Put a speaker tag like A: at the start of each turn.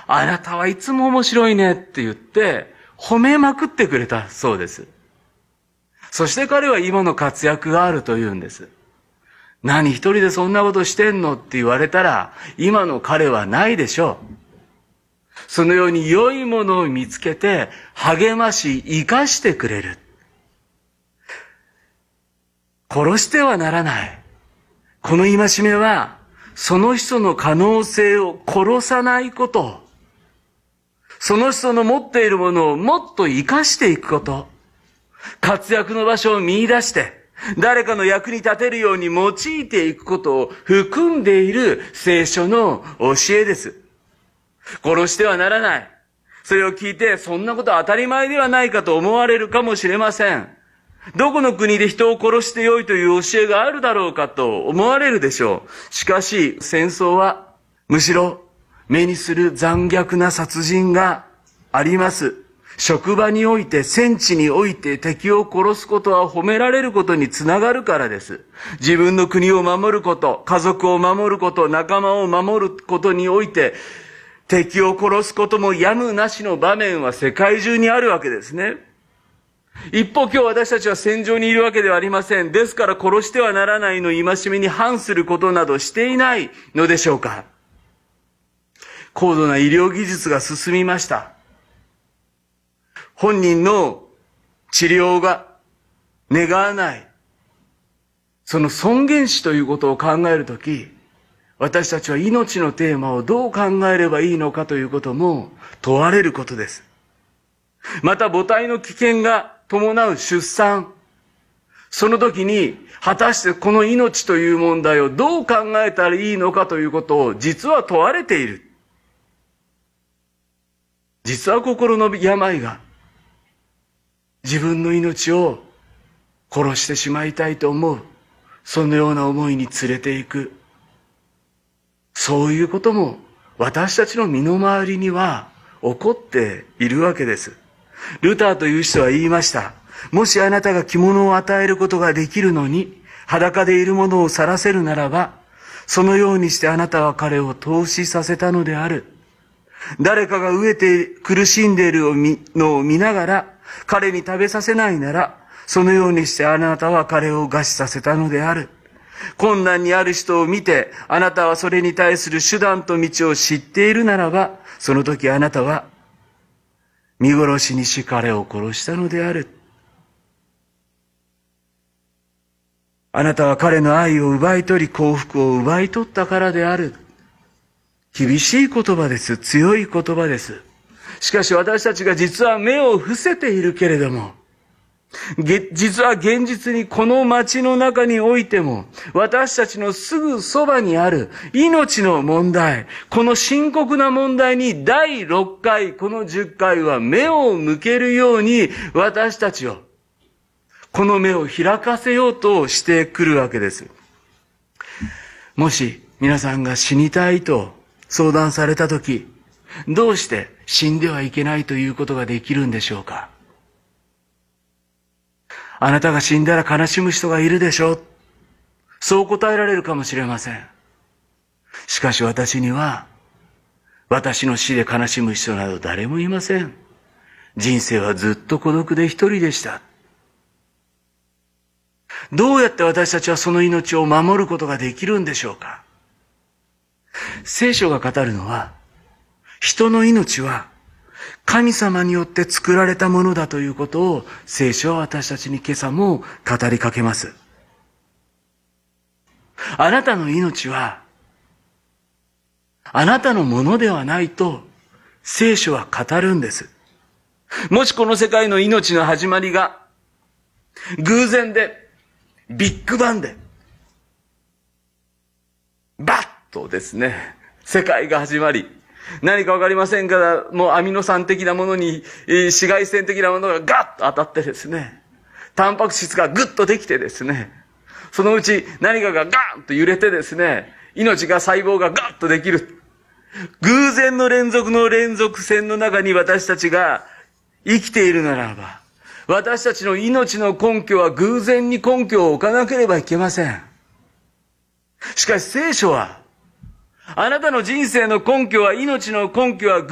A: あなたはいつも面白いねって言って褒めまくってくれたそうです。そして彼は今の活躍があると言うんです。何一人でそんなことしてんのって言われたら、今の彼はないでしょう。そのように良いものを見つけて、励まし、生かしてくれる。殺してはならない。この戒めは、その人の可能性を殺さないこと。その人の持っているものをもっと生かしていくこと。活躍の場所を見出して、誰かの役に立てるように用いていくことを含んでいる聖書の教えです。殺してはならない。それを聞いて、そんなこと当たり前ではないかと思われるかもしれません。どこの国で人を殺してよいという教えがあるだろうかと思われるでしょう。しかし、戦争はむしろ目にする残虐な殺人があります。職場において、戦地において敵を殺すことは褒められることにつながるからです。自分の国を守ること、家族を守ること、仲間を守ることにおいて、敵を殺すこともやむなしの場面は世界中にあるわけですね。一方、今日私たちは戦場にいるわけではありません。ですから殺してはならないの戒めに反することなどしていないのでしょうか。高度な医療技術が進みました。本人の治療が願わない、その尊厳死ということを考えるとき、私たちは命のテーマをどう考えればいいのかということも問われることです。また母体の危険が伴う出産、その時に果たしてこの命という問題をどう考えたらいいのかということを実は問われている。実は心の病が自分の命を殺してしまいたいと思う、そのような思いに連れていく。そういうことも私たちの身の回りには起こっているわけです。ルターという人は言いました。もしあなたが着物を与えることができるのに、裸でいるものを晒せるならば、そのようにしてあなたは彼を凍死させたのである。誰かが飢えて苦しんでいるのを見ながら、彼に食べさせないなら、そのようにしてあなたは彼を餓死させたのである。困難にある人を見て、あなたはそれに対する手段と道を知っているならば、その時あなたは見殺しにし彼を殺したのである。あなたは彼の愛を奪い取り、幸福を奪い取ったからである。厳しい言葉です。強い言葉です。しかし私たちが実は目を伏せているけれども、実は現実にこの街の中においても、私たちのすぐそばにある命の問題、この深刻な問題に第6回、この10回は目を向けるように私たちを、この目を開かせようとしてくるわけです。もし皆さんが死にたいと相談されたとき、どうして死んではいけないということができるんでしょうか。あなたが死んだら悲しむ人がいるでしょう。そう答えられるかもしれません。しかし私には、私の死で悲しむ人など誰もいません。人生はずっと孤独で一人でした。どうやって私たちはその命を守ることができるんでしょうか。聖書が語るのは、人の命は神様によって作られたものだということを聖書は私たちに今朝も語りかけます。あなたの命はあなたのものではないと聖書は語るんです。もしこの世界の命の始まりが偶然でビッグバンでバッとですね、世界が始まり、何かわかりませんから、もうアミノ酸的なものに紫外線的なものがガッと当たってですね、タンパク質がグッとできてですね、そのうち何かがガーンと揺れてですね、命が細胞がガッとできる。偶然の連続線の中に私たちが生きているならば、私たちの命の根拠は偶然に根拠を置かなければいけません。しかし聖書は、あなたの人生の根拠は、命の根拠は